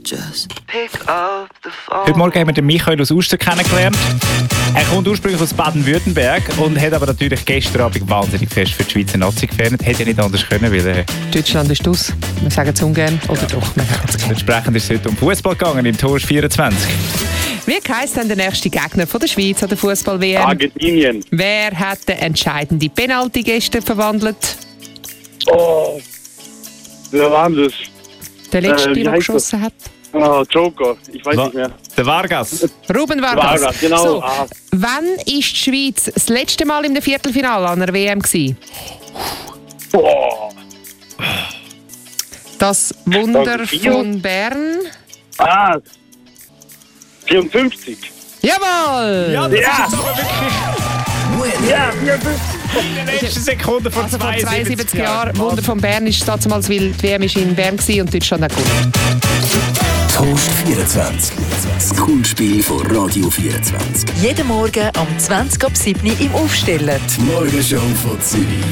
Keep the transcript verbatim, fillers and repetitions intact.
Heute Morgen haben wir den Michael aus Uster kennengelernt. Er kommt ursprünglich aus Baden-Württemberg und hat aber natürlich gestern Abend wahnsinnig fest für die Schweizer Nazi gefeiert. Hätte ja nicht anders können, weil äh, Deutschland ist aus. Wir sagen es ungern. Oder ja. doch, wir sagen es gerne. Entsprechend ist es heute um Fußball gegangen im Tor vierundzwanzig. Wie heisst denn der nächste Gegner von der Schweiz an der Fußball-W M? Argentinien. Wer hat den entscheidenden Penalty gestern verwandelt? Oh, wer war das? Der letzte, Äh, wie der heißt geschossen hat? Oh, Joker, ich weiß Wa- nicht mehr. Der Vargas. Ruben Vargas. Vargas, genau. So, Ah. wann ist die Schweiz das letzte Mal im Viertelfinale an der W M gewesen? Boah. Das Wunder zweitausendvier? von Bern. Ah, vierundfünfzig. Jawohl! Ja, das Ja. ist jetzt aber wirklich Ja, vierundfünfzig. in der letzten Sekunde vor Also vor zweiundsiebzig zweiundsiebzig Jahren. Wunder von Bern ist damals, weil die W M ist in Bern war und Deutschland hat gewonnen. Toast vierundzwanzig. Das Kunstspiel von Radio vierundzwanzig. Jeden Morgen um zwanzig ab sieben im Aufstellen. Die Morgenshow von Zürich.